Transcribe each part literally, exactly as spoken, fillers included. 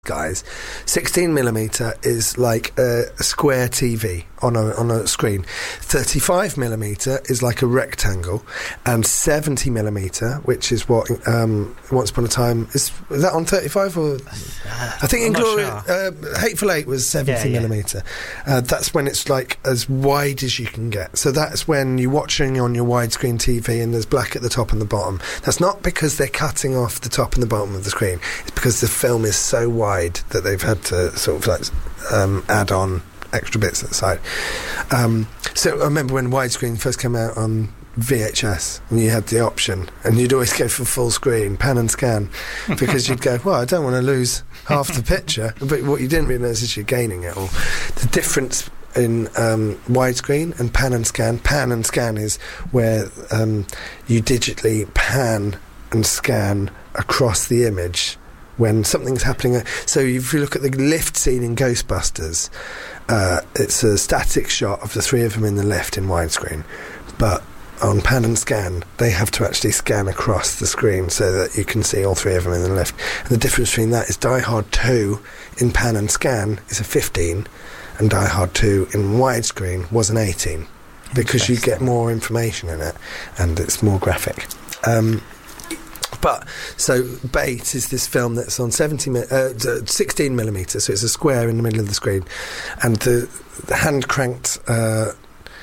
guys, sixteen millimeter is like a square T V on a on a screen. thirty-five millimeter is like a rectangle, and seventy millimeter, which is what um, Once Upon a Time is. Is that on thirty-five or? I think I'm Inglourious, sure. uh, Hateful Eight was seventy yeah, yeah. millimeter. Uh, that's when it's like as wide as you can get. So that's when you're watching on your widescreen T V and there's black at the top and the bottom. That's not because they're cutting off the top and the bottom of the screen. It's because the film is so wide that they've had to sort of like um, add on extra bits at the side. Um, so I remember when widescreen first came out on V H S, and you had the option, and you'd always go for full screen, pan and scan, because you'd go, well, I don't want to lose half the picture, but what you didn't realise is you're gaining it all. The difference in um, widescreen and pan and scan, pan and scan is where um, you digitally pan and scan across the image when something's happening. So if you look at the lift scene in Ghostbusters, uh, it's a static shot of the three of them in the lift in widescreen, but on pan and scan they have to actually scan across the screen so that you can see all three of them in the lift. And the difference between that is Die Hard two in pan and scan is a fifteen, and Die Hard two in widescreen was an eighteen, because you get more information in it and it's more graphic. Um, But so Bait is this film that's on seventy, uh, sixteen millimeter, so it's a square in the middle of the screen, and the, the hand cranked uh,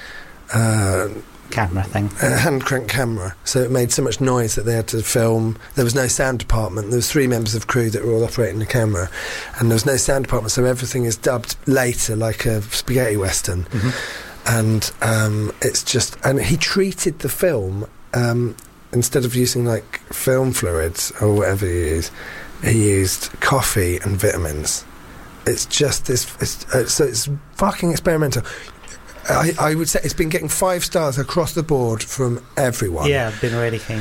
uh, camera thing, uh, hand cranked camera. So it made so much noise that they had to film. There was no sound department. There was three members of crew that were all operating the camera, and there was no sound department. So everything is dubbed later, like a spaghetti western, mm-hmm. and um, it's just. And he treated the film. Um, Instead of using like film fluids or whatever you use, he used coffee and vitamins. It's just this. It's, uh, so it's fucking experimental. I, I would say it's been getting five stars across the board from everyone. Yeah, I've been really keen.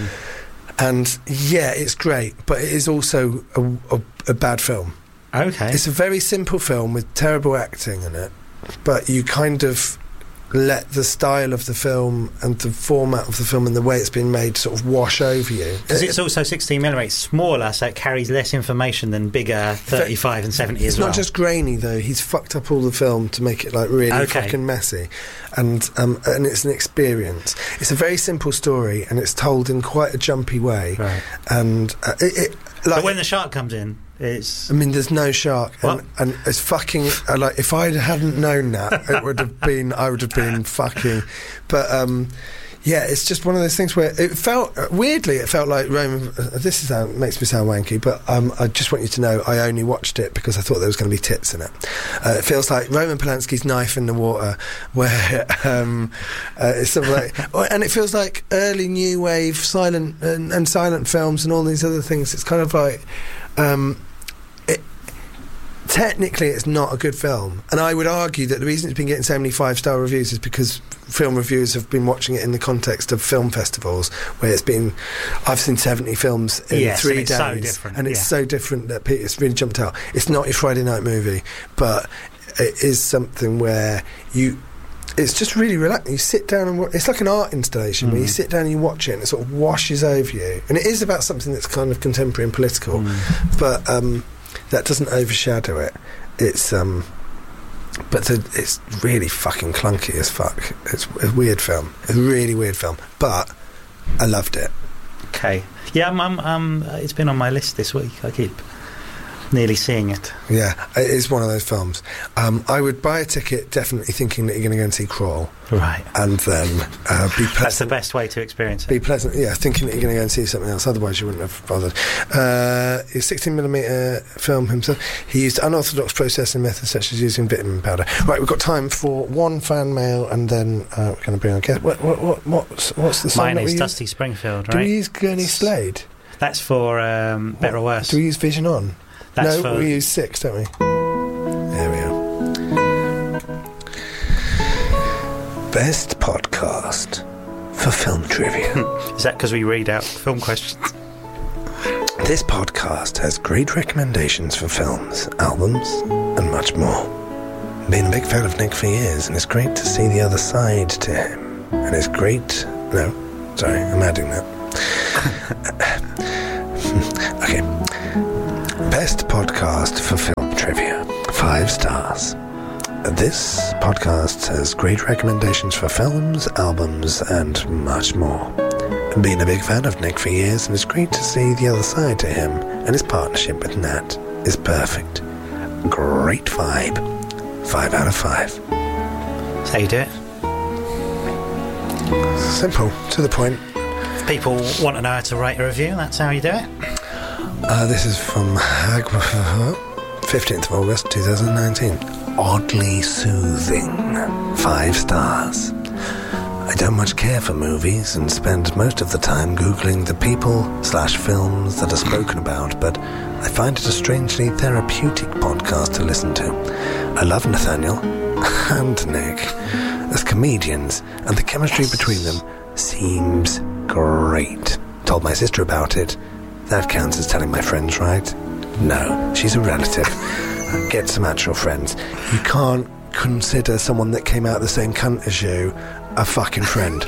And yeah, it's great, but it is also a, a, a bad film. Okay. It's a very simple film with terrible acting in it, but you kind of let the style of the film and the format of the film and the way it's been made sort of wash over you. Because it's also sixteen millimeter, smaller, so it carries less information than bigger thirty-five and seventy it's as well. It's not just grainy, though. He's fucked up all the film to make it like really okay. fucking messy. And um, and it's an experience. It's a very simple story, and it's told in quite a jumpy way. Right. And uh, it, it like, but when the shark comes in, it's... I mean, there's no shark, and, and it's fucking uh, like if I hadn't known that, it would have been I would have been fucking. But um, yeah, it's just one of those things where it felt uh, weirdly. It felt like Roman. Uh, this is sound, makes me sound wanky, but um, I just want you to know I only watched it because I thought there was going to be tits in it. Uh, it feels like Roman Polanski's Knife in the Water, where um, uh, it's sort of like, and it feels like early new wave silent and, and silent films and all these other things. It's kind of like. Um, it, technically it's not a good film, and I would argue that the reason it's been getting so many five star reviews is because film reviewers have been watching it in the context of film festivals where it's been I've seen seventy films in yes, three and it's days so different, and it's yeah. so different that it's really jumped out. It's not your Friday night movie, but it is something where you it's just really relaxing. You sit down and watch. It's like an art installation mm. where you sit down and you watch it and it sort of washes over you. And it is about something that's kind of contemporary and political, mm. but um, that doesn't overshadow it. It's um, but the, it's really fucking clunky as fuck. It's a weird film. It's a really weird film, but I loved it. Okay, yeah, I'm, I'm, um, it's been on my list this week. I keep nearly seeing it. Yeah, it is one of those films. Um, I would buy a ticket definitely thinking that you're going to go and see Crawl. Right. And then uh, be pleasant. That's the best way to experience it. Be pleasant, yeah, thinking that you're going to go and see something else, otherwise you wouldn't have bothered. Uh, his sixteen millimeter film himself, he used unorthodox processing methods such as using vitamin powder. Right, we've got time for one fan mail and then uh, we're going to bring on guest. What, what, what, what's, what's the song Mine that is we Dusty use? Springfield, right? Do we use Gurney Slade? That's for um, Better or Worse. Do we use Vision On? That's no, for we use Six, don't we? There we are. Best podcast for film trivia. Is that because we read out film questions? This podcast has great recommendations for films, albums, and much more. Been a big fan of Nick for years, and it's great to see the other side to him. And it's great... No, sorry, I'm adding that. Okay. Best podcast for film trivia. Five stars. This podcast has great recommendations for films, albums, and much more. Been a big fan of Nick for years, and it's great to see the other side to him, and his partnership with Nat is perfect. Great vibe. Five out of five. That's how you do it. Simple, to the point. If people want to know how to rate a review, that's how you do it. Uh, this is from fifteenth of August twenty nineteen. Oddly soothing. Five stars. I don't much care for movies and spend most of the time Googling the people slash films that are spoken about, but I find it a strangely therapeutic podcast to listen to. I love Nathaniel and Nick as comedians, and the chemistry yes. between them seems great. Told my sister about it. That counts as telling my friends, right? No, she's a relative. Get some actual friends. You can't consider someone that came out the same cunt as you a fucking friend.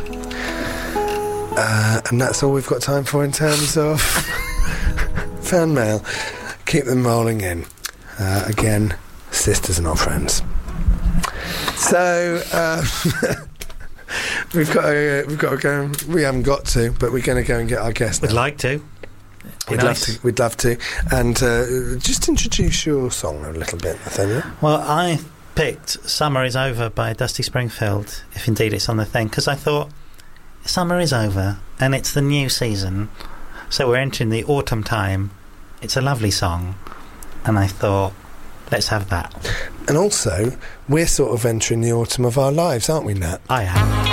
Uh, and that's all we've got time for in terms of fan mail. Keep them rolling in. Uh, again, sisters are not friends. So uh, we've got to, uh, we've got to go. We haven't got to, but we're going to go and get our guest. We'd now. like to. We'd nice. love to. We'd love to. And uh, just introduce your song a little bit, Nathaniel. Well, I picked Summer Is Over by Dusty Springfield, if indeed it's on the thing, because I thought summer is over and it's the new season, so we're entering the autumn time. It's a lovely song, and I thought, let's have that. And also, we're sort of entering the autumn of our lives, aren't we, Nat? I am.